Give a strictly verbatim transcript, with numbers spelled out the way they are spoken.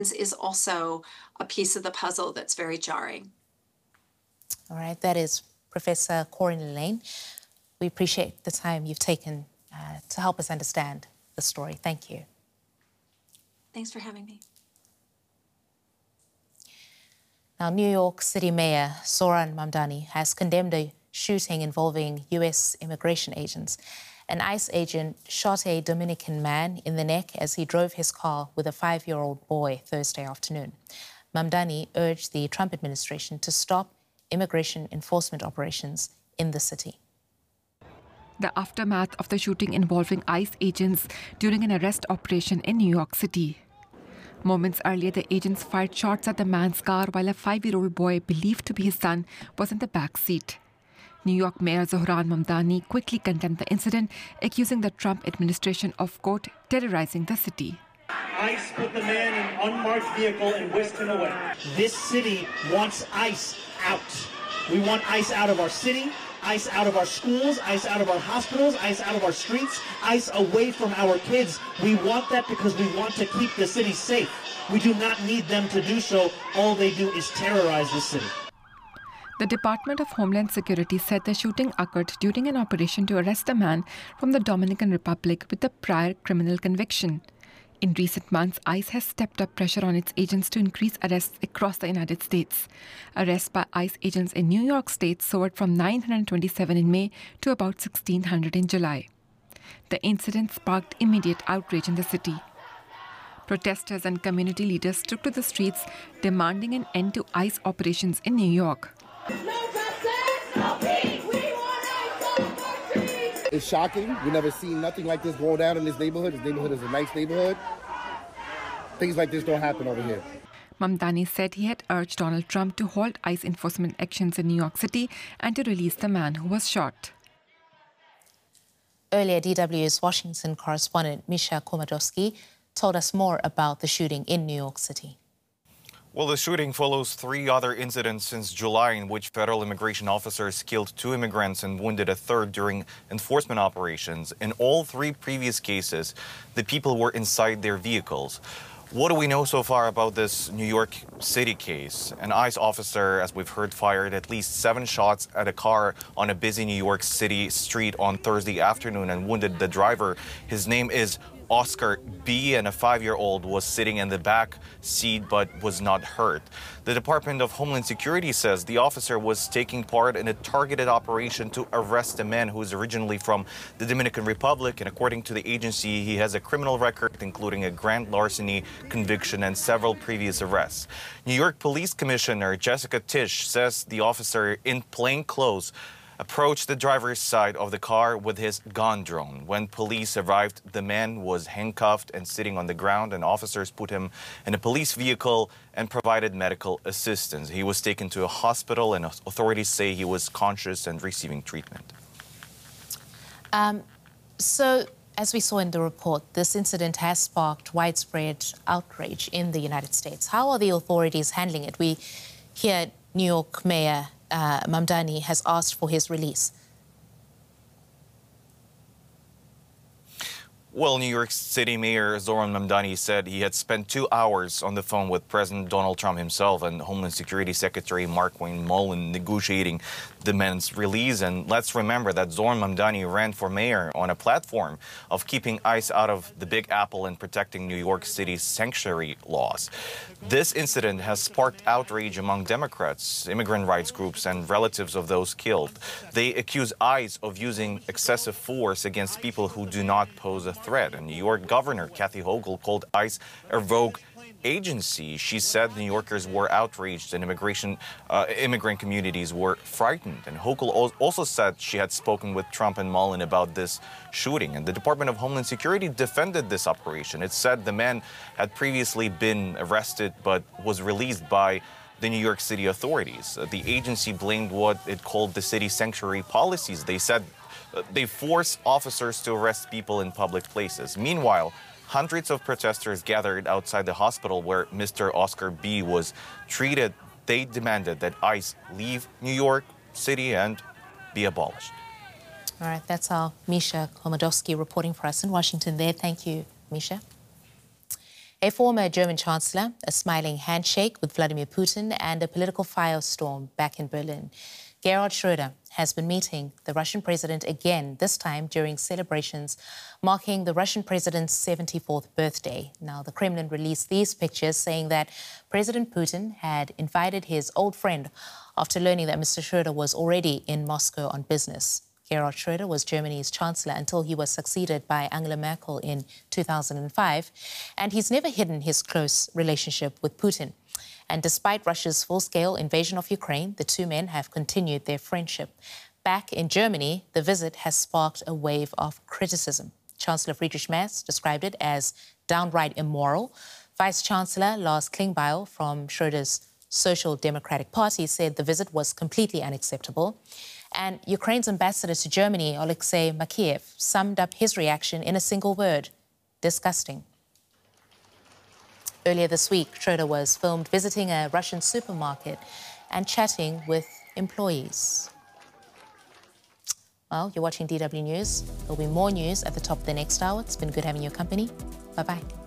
is also a piece of the puzzle that's very jarring. All right, that is Professor Corinne Lane. We appreciate the time you've taken uh, to help us understand the story. Thank you. Thanks for having me. Now, New York City Mayor Zohran Mamdani has condemned a shooting involving U S immigration agents. An ICE agent shot a Dominican man in the neck as he drove his car with a five-year-old boy Thursday afternoon. Mamdani urged the Trump administration to stop immigration enforcement operations in the city. The aftermath of the shooting involving ICE agents during an arrest operation in New York City. Moments earlier, the agents fired shots at the man's car while a five-year-old boy, believed to be his son, was in the back seat. New York Mayor Zohran Mamdani quickly condemned the incident, accusing the Trump administration of, quote, terrorizing the city. ICE put the man in an unmarked vehicle and whisked him away. This city wants ICE out. We want ICE out of our city, ICE out of our schools, ICE out of our hospitals, ICE out of our streets, ICE away from our kids. We want that because we want to keep the city safe. We do not need them to do so. All they do is terrorize the city. The Department of Homeland Security said the shooting occurred during an operation to arrest a man from the Dominican Republic with a prior criminal conviction. In recent months, ICE has stepped up pressure on its agents to increase arrests across the United States. Arrests by ICE agents in New York State soared from nine hundred twenty-seven in May to about sixteen hundred in July. The incident sparked immediate outrage in the city. Protesters and community leaders took to the streets, demanding an end to ICE operations in New York. It's shocking. We've never seen nothing like this going down in this neighborhood. This neighborhood is a nice neighborhood. Things like this don't happen over here. Mamdani said he had urged Donald Trump to halt ICE enforcement actions in New York City and to release the man who was shot. Earlier, D W's Washington correspondent Misha Komodowski told us more about the shooting in New York City. Well, the shooting follows three other incidents since July in which federal immigration officers killed two immigrants and wounded a third during enforcement operations. In all three previous cases, the people were inside their vehicles. What do we know so far about this New York City case? An ICE officer, as we've heard, fired at least seven shots at a car on a busy New York City street on Thursday afternoon and wounded the driver. His name is Oscar B., and a five-year-old was sitting in the back seat but was not hurt. The Department of Homeland Security says the officer was taking part in a targeted operation to arrest a man who is originally from the Dominican Republic, and according to the agency, he has a criminal record, including a grand larceny conviction and several previous arrests. New York Police Commissioner Jessica Tisch says the officer in plain clothes approached the driver's side of the car with his gun drawn. When police arrived, the man was handcuffed and sitting on the ground, and officers put him in a police vehicle and provided medical assistance. He was taken to a hospital, and authorities say he was conscious and receiving treatment. Um, so, as we saw in the report, this incident has sparked widespread outrage in the United States. How are the authorities handling it? We hear New York Mayor Uh, Mamdani has asked for his release. Well, New York City Mayor Zohran Mamdani said he had spent two hours on the phone with President Donald Trump himself and Homeland Security Secretary Markwayne Mullin negotiating the man's release. And let's remember that Zohran Mamdani ran for mayor on a platform of keeping ICE out of the Big Apple and protecting New York City's sanctuary laws. This incident has sparked outrage among Democrats, immigrant rights groups, and relatives of those killed. They accuse ICE of using excessive force against people who do not pose a threat. And New York Governor Kathy Hochul called ICE a rogue agency. She said New Yorkers were outraged and immigration, uh, immigrant communities were frightened. And Hochul also said she had spoken with Trump and Mullin about this shooting. And the Department of Homeland Security defended this operation. It said the man had previously been arrested but was released by the New York City authorities. Uh, the agency blamed what it called the city sanctuary policies. They said uh, they force officers to arrest people in public places. Meanwhile, hundreds of protesters gathered outside the hospital where Mister Oscar B. was treated. They demanded that ICE leave New York City and be abolished. All right, that's our Misha Komodowski reporting for us in Washington there. Thank you, Misha. A former German chancellor, a smiling handshake with Vladimir Putin, and a political firestorm back in Berlin. Gerhard Schröder has been meeting the Russian president again, this time during celebrations marking the Russian president's seventy-fourth birthday. Now, the Kremlin released these pictures saying that President Putin had invited his old friend after learning that Mister Schröder was already in Moscow on business. Gerhard Schröder was Germany's chancellor until he was succeeded by Angela Merkel in two thousand five, and he's never hidden his close relationship with Putin. And despite Russia's full-scale invasion of Ukraine, the two men have continued their friendship. Back in Germany, the visit has sparked a wave of criticism. Chancellor Friedrich Merz described it as downright immoral. Vice-Chancellor Lars Klingbeil from Schröder's Social Democratic Party said the visit was completely unacceptable. And Ukraine's ambassador to Germany, Alexei Makiev, summed up his reaction in a single word: disgusting. Earlier this week, Schröder was filmed visiting a Russian supermarket and chatting with employees. Well, you're watching D W News. There'll be more news at the top of the next hour. It's been good having your company. Bye-bye.